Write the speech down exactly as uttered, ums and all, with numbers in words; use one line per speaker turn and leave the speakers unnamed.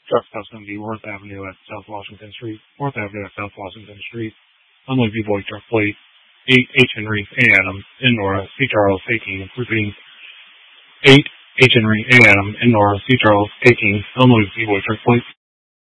Truck stop's going to be Worth Avenue at South Washington Street. Worth Avenue at South Washington Street. Unload V-Boy truck plate eight H. Henry A. Adam in Nora, C. Charles taking, repeating eight H. Henry A. Adam in Nora, C. Charles taking, unload V-Boy truck plate.